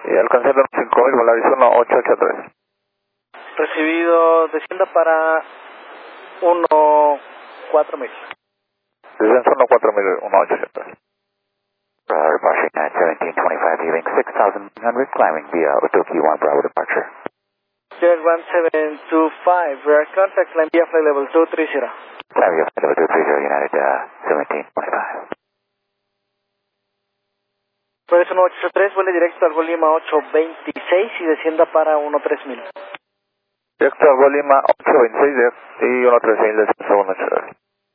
Y alcanzando 5000, Volaris 1883. Recibido, descienda para 14000. Descenso 14000, 1883. Marching at 1725, leaving 6900, climbing via Otoki 1 Bravo departure. Jet 1725, rear contact, climb via flight level 230. Climb via flight level 230, United 1725. Puedes 1883, vuele directo al Lima 826 y descienda para 13000. Directo al Lima 826 y 13000, descenso 183.